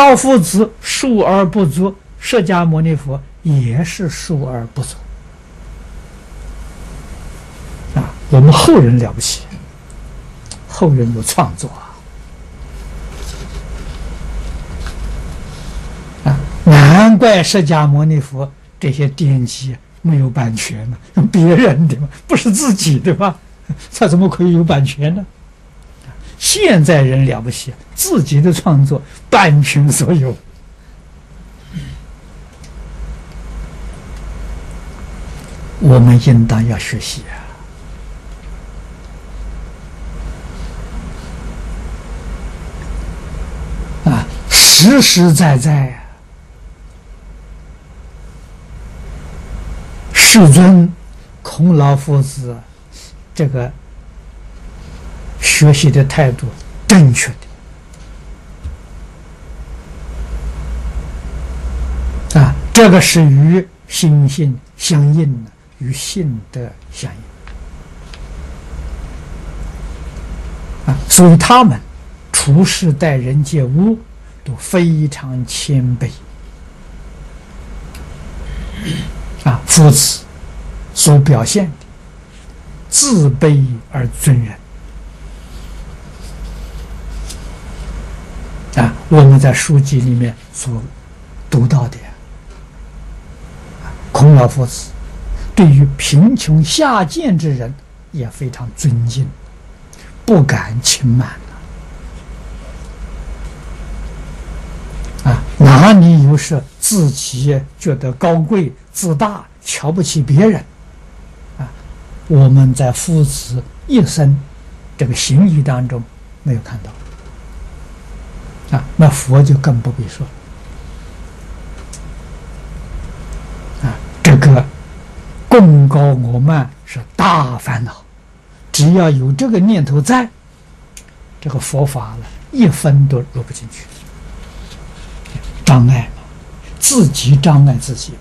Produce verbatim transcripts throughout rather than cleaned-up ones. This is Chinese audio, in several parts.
老夫子述而不作，释迦牟尼佛也是述而不作啊。我们后人了不起，后人有创作啊，啊，难怪释迦牟尼佛这些典籍没有版权呢，别人的嘛，不是自己的吧？他怎么可以有版权呢？现在人了不起，自己的创作版权所有。我们应当要学习啊！啊，实实在在啊，世尊孔老夫子这个学习的态度正确的啊，这个是与心性相应的，与性德相应啊，所以他们处事待人接物都非常谦卑啊，夫子所表现的自卑而尊人啊，我们在书籍里面所读到的，孔老夫子对于贫穷下贱之人也非常尊敬，不敢轻慢啊，哪里有是自己觉得高贵自大瞧不起别人啊？我们在夫子一生这个行仪当中没有看到啊，那佛就更不必说啊，这个功高我慢是大烦恼，只要有这个念头在，这个佛法了一分都入不进去，障碍嘛，自己障碍自己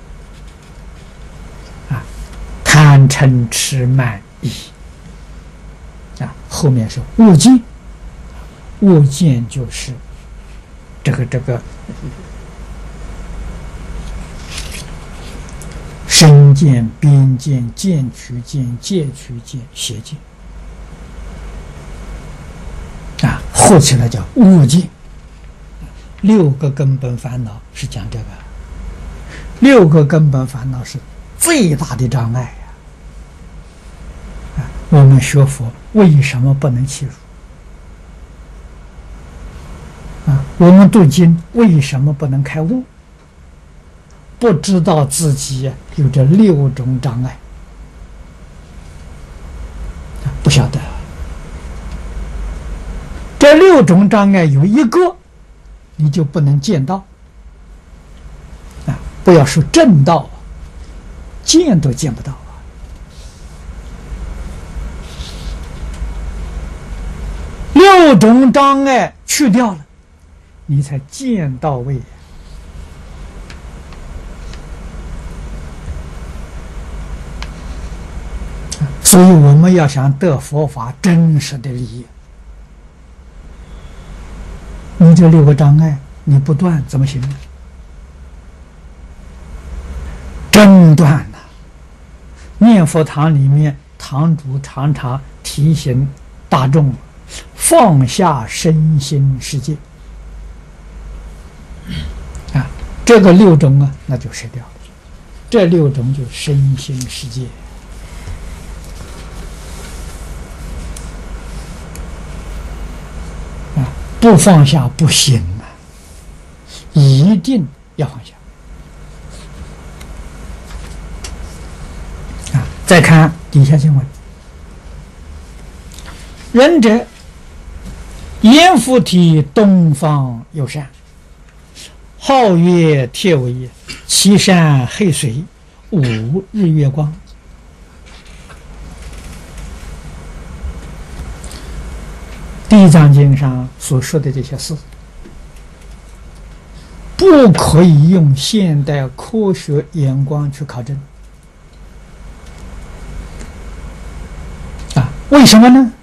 嘛，啊，贪嗔痴慢疑啊，后面是恶见，恶见就是这个这个身见、边见、见取见、戒取见、邪见啊，合起来叫恶见。六个根本烦恼是讲这个，六个根本烦恼是最大的障碍呀！啊，我们学佛为什么不能契入？啊，我们读经为什么不能开悟？不知道自己有这六种障碍，不晓得。这六种障碍有一个，你就不能见到啊！不要说正道，见都见不到啊！六种障碍去掉了，你才见到位。所以我们要想得佛法真实的利益，你这六个障碍你不断怎么行呢？真断了。念佛堂里面堂主常常提醒大众放下身心世界啊，这个六种啊那就失掉了，这六种就身心世界啊，不放下不行啊，一定要放下啊。再看底下经文，仁者阎浮提东方有山，皓月铁尾，其山黑水，无日月光。地藏经上所说的这些事，不可以用现代科学眼光去考证啊？为什么呢？